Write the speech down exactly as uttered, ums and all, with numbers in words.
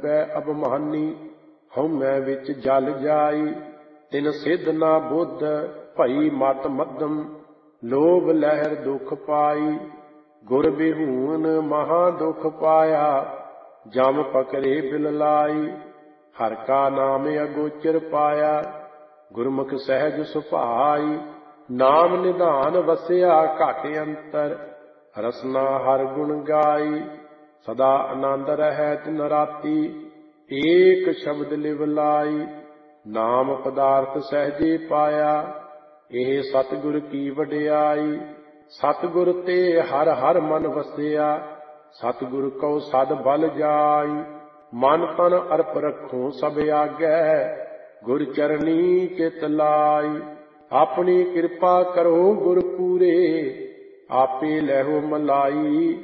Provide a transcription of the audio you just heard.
ਪੈ ਅਭਮਾਨੀ। ਹਉਮੈ ਵਿੱਚ ਜਲ ਜਾਈ ਤਿਨ ਸਿਧ ਨਾ ਬੁੱਧ। ਭਈ ਮਤ ਮੱਧਮ ਲੋਭ ਲਹਿਰ ਦੁਖ ਪਾਈ। ਗੁਰ ਬਿਹੂਨ ਮਹਾ ਦੁਖ ਪਾਇਆ ਜਮ ਪਕਰੇ ਬਿਲ ਲਾਈ। ਹਰਿ ਕਾ ਨਾਮ ਅਗੋਚਰ ਪਾਇਆ ਗੁਰਮੁਖ ਸਹਿਜ ਸੁਭਾਈ। ਨਾਮ ਨਿਧਾਨ ਵਸਿਆ ਘਟ ਅੰਤਰ ਰਸਨਾ ਹਰਿ ਗੁਣ ਗਾਈ। ਸਦਾ ਆਨੰਦ ਰਹਿ ਤਿਨ ਰਾਤੀ ਏਕ ਸ਼ਬਦ ਲਿਵ ਲਾਈ। ਨਾਮ ਪਦਾਰਥ ਸਹਿਜੇ ਪਾਇਆ ਇਹ ਸਤਿਗੁਰ ਕੀ ਵਡਿਆਈ। ਸਤਿਗੁਰ ਤੇ ਹਰ ਹਰ ਮਨ ਵਸਿਆ ਸਤਿਗੁਰ ਕਉ ਸਦ ਬਲ ਜਾਈ। ਮਨ ਤਨ ਅਰਪ ਰੱਖੋ ਸਭ ਆਗੈ ਗੁਰ ਚਰਨੀ ਚਿਤ ਲਾਈ। ਆਪਣੀ ਕਿਰਪਾ ਕਰੋ ਗੁਰ ਪੂਰੇ ਆਪੇ ਲੈਹੋ ਮਲਾਈ।